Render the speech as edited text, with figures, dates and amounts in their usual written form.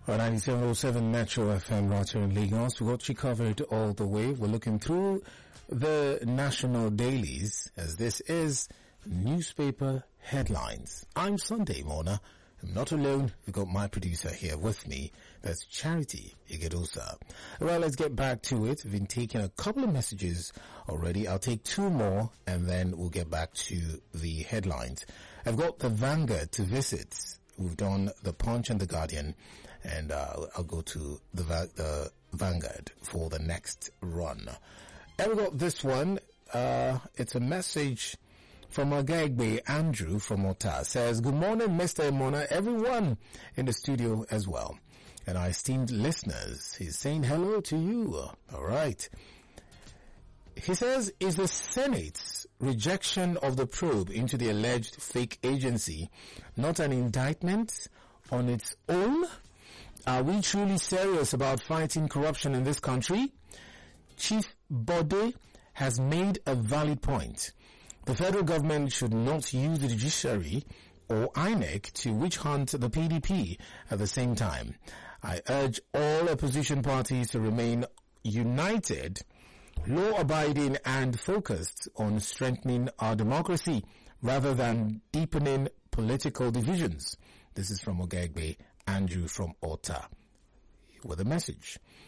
On 9707 Metro FM right here in Lagos, we got you covered all the way. We're looking through the national dailies as this is newspaper headlines. I'm Sunday Mona. I'm not alone. We've got my producer here with me. That's Charity Igedosa. Well, let's get back to it. We've been taking a couple of messages already. I'll take two more and then we'll get back to the headlines. I've got the Vanguard to visit. We've done the Punch and the Guardian, and I'll go to the Vanguard for the next run. And we got this one. It's a message from Agagbe Andrew from Ota. Says, "Good morning, Mr. Emona, everyone in the studio as well, and our esteemed listeners." He's saying hello to you. All right. He says, "Is the Senate's rejection of the probe into the alleged fake agency not an indictment on its own? Are we truly serious about fighting corruption in this country?" Chief Bode has made a valid point. The federal government should not use the judiciary or INEC to witch hunt the PDP at the same time. I urge all opposition parties to remain united, law-abiding and focused on strengthening our democracy rather than deepening political divisions. This is from Ogegbe Andrew from Ota with a message.